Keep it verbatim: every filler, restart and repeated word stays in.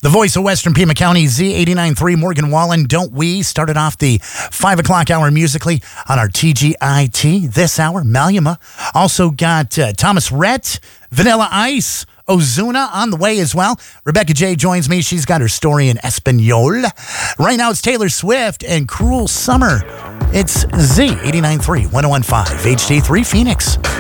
The voice of Western Pima County, Z eighty-nine point three, Morgan Wallen, Don't We? Started off the five o'clock hour musically on our T G I T. This hour, Maluma. Also got uh, Thomas Rhett, Vanilla Ice, Ozuna on the way as well. Rebecca J joins me. She's got her story in Espanol. Right now it's Taylor Swift and Cruel Summer. It's Z eighty-nine point three, one oh one point five, H D three Phoenix.